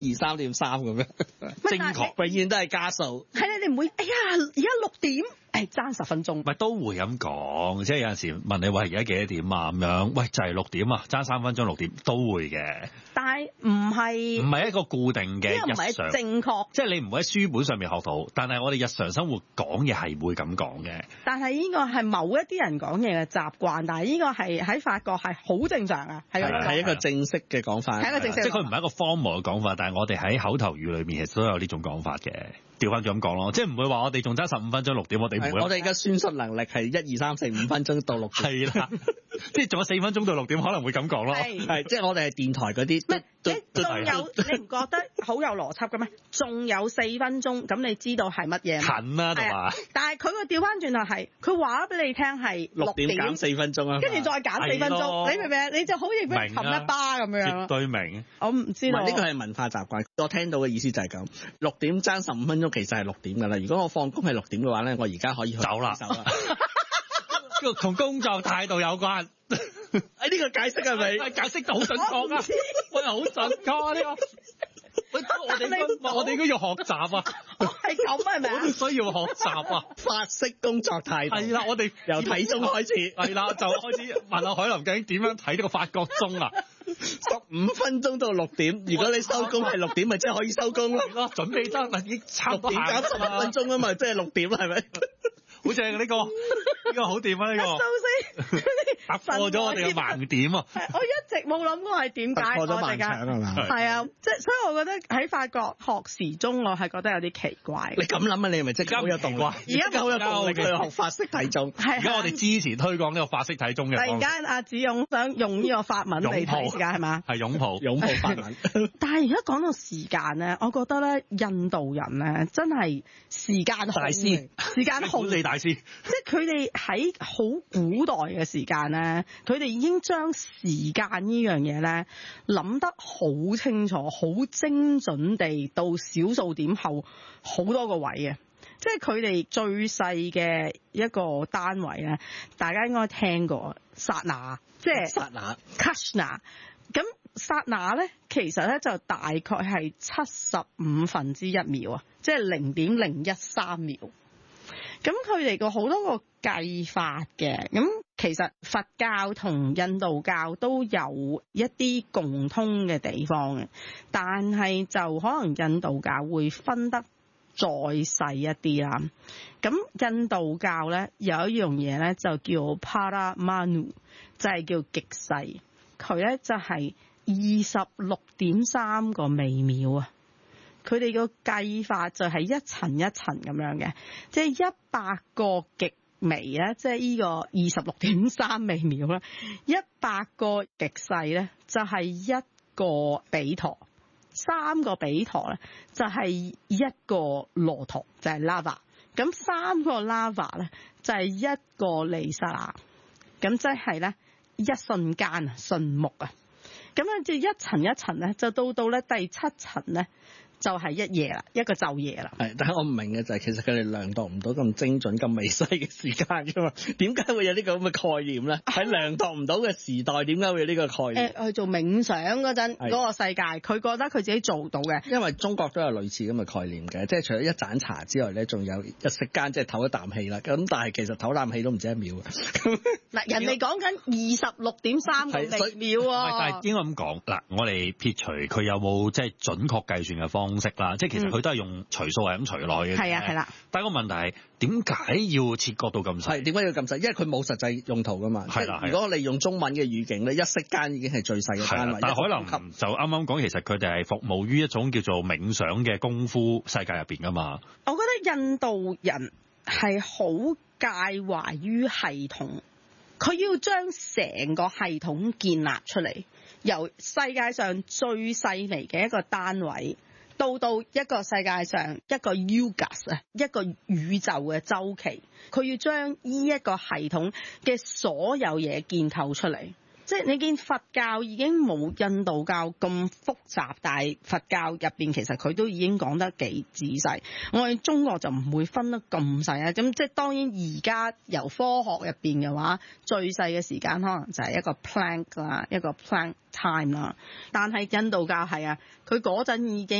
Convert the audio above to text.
23.3咁樣，正確永遠都係加數。 係啦，你唔會哎呀而家6點，爭10分鐘。 咪都會咁講，即係有陣時問你喂而家幾多點啊咁樣，喂就係6點啊，爭3分鐘6點都會嘅。 但係唔係一個固定嘅日常， 唔係正確， 即係你唔會喺書本上面學到，但係我哋日常生活講嘢係會咁講嘅。 但係呢個係某一啲人講嘢嘅習慣，但係呢個係喺法國係好正常啊， 係一個正式嘅講法， 係一個正式， 即係佢唔係一個formal嘅講法，但係我哋喺口頭語裏面其實都有呢種講法嘅。調翻咗咁講咯，即係唔會話我哋仲爭15分鐘6點，我哋唔會。 我哋嘅算術能力係1、2、3、4、5分鐘到6點。 係啦，即係仲有4分鐘到6點，可能會咁講咯。 係，即係我哋係電台嗰啲。 仲有你唔覺得好有邏輯嘅咩？仲有4分鐘，咁你知道係乜嘢？ 近啦，同埋。 但係佢個調翻轉頭係，佢話俾你聽係 6點減4分鐘啊， 跟住再減4分鐘，你明唔明？你就好似俾人冚一巴咁樣。 絕對明。 我唔知道。 呢個係文化習慣。我聽到嘅意思就係咁，6點爭15分鐘，其實係6點㗎啦。如果我放工係6點嘅話咧，我而家可以去走啦。呢個同工作態度有關。 呢個解釋係咪？ 解釋得好準確啊！我又好準確啊！呢個。我哋應該要學習啊！ 係咁係咪啊？ 我都需要學習啊！ 法式工作態度係啦，我哋由睇鐘開始， 係啦，就開始問下海林究竟點樣睇呢個法國鐘啊 ？15分鐘到6點，如果你收工係6點，咪即係可以收工咯。 準備得咪已經差唔多 6點減15分鐘啊嘛，即係6點係咪？ 好正呢個好掂啊！呢個突破咗我哋嘅盲點啊！ 我一直冇諗過係點解突破咗盲腸係嘛？ 係啊，即係所以我覺得喺法國學時鐘，我係覺得有啲奇怪。 你咁諗啊？你係咪即刻好有動力？而家好有動力去學法式睇鐘。 而家我哋支持推廣呢個法式睇鐘嘅。 突然間阿子勇想用呢個法文嚟睇時間係嘛？ 係擁抱法文。 但係而家講到時間咧，我覺得咧印度人咧真係時間大師，時間控理大師， 即係佢哋喺好古代嘅時間咧，佢哋已經將時間呢樣嘢咧諗得好清楚、好精準地到小數點後好多個位嘅。即係佢哋最細嘅一個單位咧，大家應該聽過剎那，即係剎那 Kashna。咁剎那咧，其實咧就大概係75分之一秒啊，即係0.013秒。咁佢哋個好多個計法嘅，咁其實佛教同印度教都有一啲共通嘅地方嘅，但係就可能印度教會分得再細一啲啦。咁印度教咧有一樣嘢咧就叫 Paramanu， 就係叫極細，佢咧就係26.3個微秒啊。佢哋個計法就係一層一層咁樣嘅，即係100個極微咧，即係呢個26.3微秒啦。100個極細咧就係1個比陀，3個比陀咧就係1個羅陀，就係 lava。咁3個 lava 咧就係1個利沙那，咁即係咧一瞬間啊，瞬目啊。咁樣即係一層一層咧，就到咧第7層咧。就係一夜啦，一個晝夜啦。 係，但係我唔明嘅就係其實佢哋量度唔到咁精準、咁微細嘅時間㗎嘛？點解會有呢個咁嘅概念咧？喺量度唔到嘅時代，點解會有呢個概念？ 去做冥想嗰陣嗰個世界，佢覺得佢自己做到嘅。 因為中國都有類似咁嘅概念嘅，即係除咗一盞茶之外咧，仲有一息間即係唞一啖氣啦。咁但係其實唞啖氣都唔止1秒。 嗱，人哋講緊26.3個微秒喎。 但係應該咁講嗱，我哋撇除佢有冇即係準確計算嘅方式啦，即係其實佢都係用除數係咁除落嘅。 係啊，係啦。 但係個問題係點解要切割到咁細？ 係點解要咁細？因為佢冇實際用途噶嘛。係啦。如果我哋用中文嘅語境咧，一息間已經係最細嘅單位。 但係可能就啱啱講，其實佢哋係服務於一種叫做冥想嘅功夫世界入邊噶嘛。 我覺得印度人係好介懷於系統，佢要將成個系統建立出嚟，由世界上最細微嘅一個單位，到一個世界上一個 Yugas 啊，一個宇宙嘅週期，佢要將呢一個系統嘅所有嘢建構出嚟。即係你見佛教已經冇印度教咁複雜，但係佛教入邊其實佢都已經講得幾仔細。我哋中國就唔會分得咁細啊。咁即係當然而家由科學入邊嘅話，最細嘅時間可能就係一個 Planck 啦，一個 Planck time 啦。但係印度教係啊，佢嗰陣已經